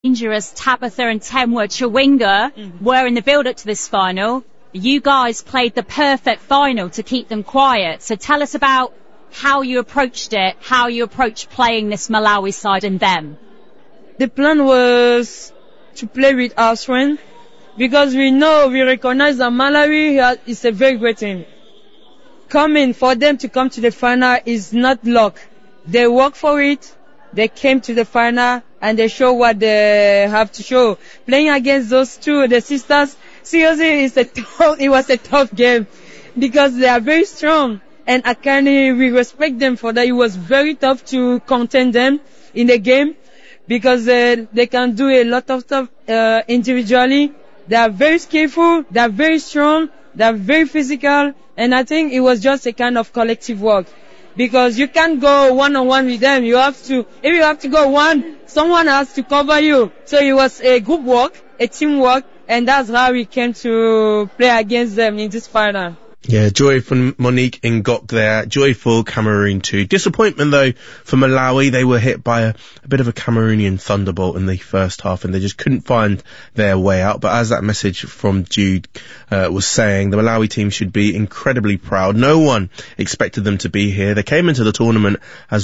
dangerous Tabitha and Temwa Chawinga were in the build-up to this final. You guys played the perfect final to keep them quiet. So tell us about how you approached it, how you approached playing this Malawi side and them. The plan was to play with our strength because we recognize that Malawi is a very great team. For them to come to the final is not luck. They work for it. They came to the final and they show what they have to show. Playing against those two, the sisters, seriously, it was a tough game because they are very strong. And Akani, we respect them for that. It was very tough to contain them in the game because they can do a lot of stuff individually. They are very skillful, they are very strong, they are very physical, and I think it was just a kind of collective work. Because you can't go one-on-one with them. If you have to go one, someone has to cover you. So it was a group work, a teamwork, and that's how we came to play against them in this final. Yeah, joy for Monique Ngok there. Joyful Cameroon too. Disappointment though for Malawi. They were hit by a bit of a Cameroonian thunderbolt in the first half and they just couldn't find their way out. But as that message from Jude was saying, the Malawi team should be incredibly proud. No one expected them to be here. They came into the tournament as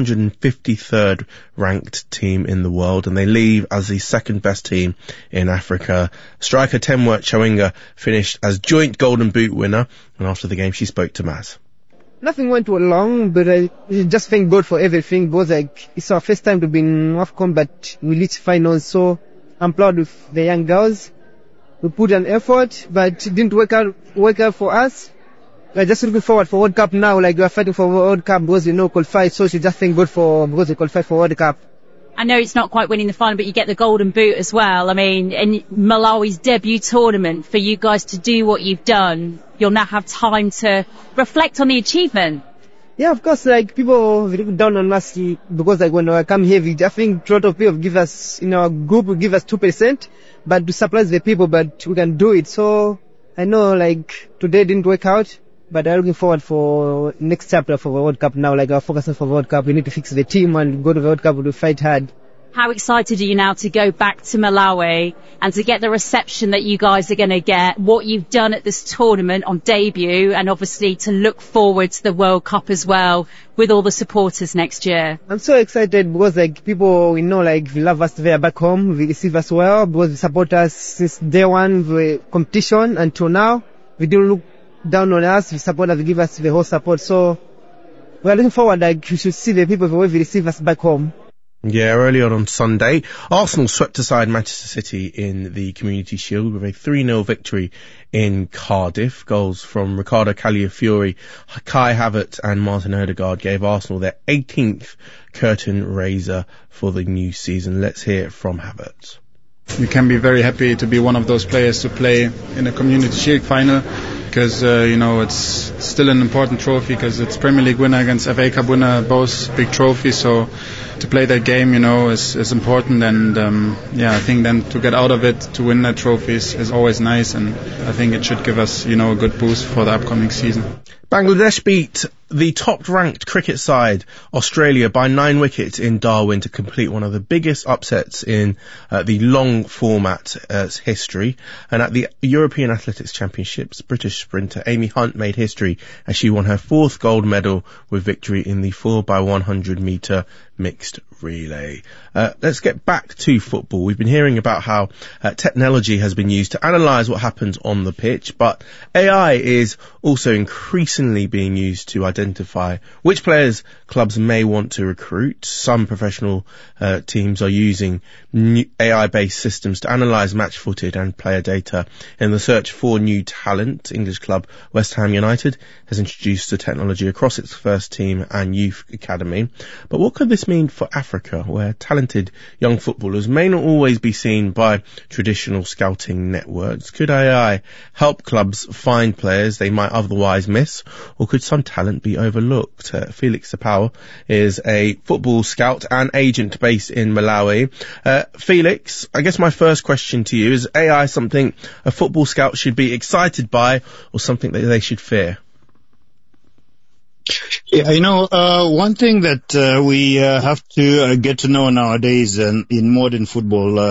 153rd ranked team in the world and they leave as the second best team in Africa. Striker Temwa Chawinga finished as joint Golden Boot winner. And after the game, she spoke to Maz. Nothing went wrong, but I just thank God for everything. Because it's our first time to be in AFCON, but we reached finals. So I'm proud of the young girls. We put an effort, but it didn't work out for us. We're just looking forward for World Cup now. We're fighting for World Cup because qualified. So she just thank God because they qualified for World Cup. I know it's not quite winning the final, but you get the Golden Boot as well. I mean, in Malawi's debut tournament, for you guys to do what you've done, you'll now have time to reflect on the achievement. Yeah, of course, people look down on us because when I come here, I think a lot of people give us, in our group, give us 2%, but to surprise the people, but we can do it. So I know, today didn't work out. But I'm looking forward for next chapter for the World Cup now. Our focus for the World Cup. We need to fix the team and go to the World Cup to fight hard. How excited are you now to go back to Malawi and to get the reception that you guys are going to get, what you've done at this tournament on debut, and obviously to look forward to the World Cup as well with all the supporters next year? I'm so excited because people we know we love us there back home. We receive us well because they support us since day one of the competition until now. We didn't look down on us, the supporters give us the whole support. So we are looking forward we should see the people who will receive us back home. Yeah, early on Sunday, Arsenal swept aside Manchester City in the Community Shield with a 3-0 victory in Cardiff. Goals from Ricardo Calafiori, Kai Havertz and Martin Odegaard gave Arsenal their 18th curtain raiser for the new season. Let's hear it from Havertz. You can be very happy to be one of those players to play in a Community Shield final because, it's still an important trophy because it's Premier League winner against FA Cup winner, both big trophies. So to play that game, is important. And, I think then to get out of it, to win that trophy is always nice. And I think it should give us, a good boost for the upcoming season. Bangladesh beat the top-ranked cricket side, Australia, by 9 wickets in Darwin to complete one of the biggest upsets in the long format history. And at the European Athletics Championships, British sprinter Amy Hunt made history as she won her 4th gold medal with victory in the 4x100 metre mixed relay. Let's get back to football. We've been hearing about how technology has been used to analyse what happens on the pitch, but AI is also increasingly being used to identify which players clubs may want to recruit. Some professional teams are using AI-based systems to analyse match footage and player data in the search for new talent. English club West Ham United has introduced the technology across its first team and youth academy. But what could this mean for Africa, where talented young footballers may not always be seen by traditional scouting networks? Could AI help clubs find players they might otherwise miss, or could some talent be overlooked? Felix Sapau is a football scout and agent based in Malawi. Felix, I guess my first question to you is AI something a football scout should be excited by or something that they should fear? Yeah, one thing that we have to get to know nowadays in modern football